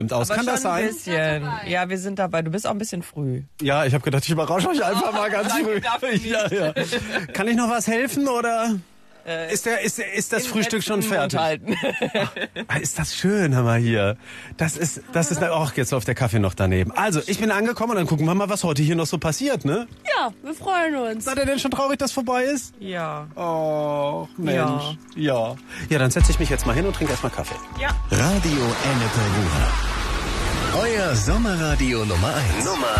aus. Aber Kann das sein? Ein bisschen. Ja, wir sind dabei. Du bist auch ein bisschen früh. Ja, ich habe gedacht, ich überrasche euch einfach mal ganz früh. Ja. Kann ich noch was helfen oder ist das Frühstück schon fertig? Ist das schön, hör mal hier. Das ist jetzt läuft der Kaffee noch daneben. Also, ich bin angekommen und dann gucken wir mal, was heute hier noch so passiert, ne? Ja, wir freuen uns. Seid ihr denn schon traurig, dass vorbei ist? Ja. Oh, Mensch. Ja. Ja, dann setze ich mich jetzt mal hin und trinke erstmal Kaffee. Ja. Radio Ennepe Ruhr. Euer Sommerradio Nummer 1.